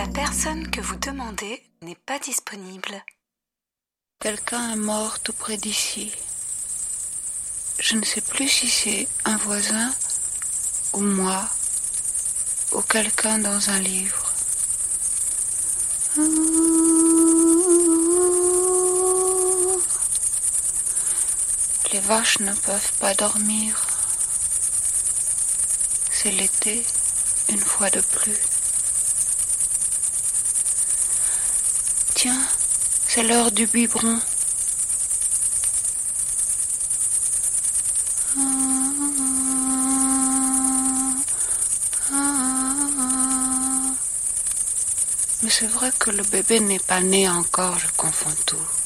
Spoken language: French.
La personne que vous demandez n'est pas disponible. Quelqu'un est mort tout près d'ici. Je ne sais plus si c'est un voisin ou moi ou quelqu'un dans un livre. Les vaches ne peuvent pas dormir. C'est l'été, une fois de plus. Tiens, c'est l'heure du biberon. Mais c'est vrai que le bébé n'est pas né encore, je confonds tout.